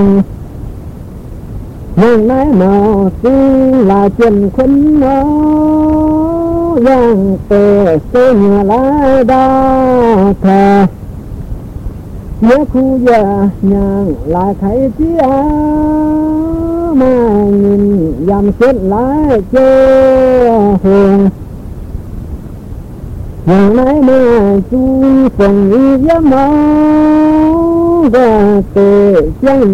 nhưng nãy màu xinh là chuyện khuyên nó yang tề số nhà lái đa thề nhớ khu giờ nhàng lại thấy chia mà nhìn dằm suốt lái chơi hồn nhưng nãy mà chui phần ý giấc mơ ra tề chẳng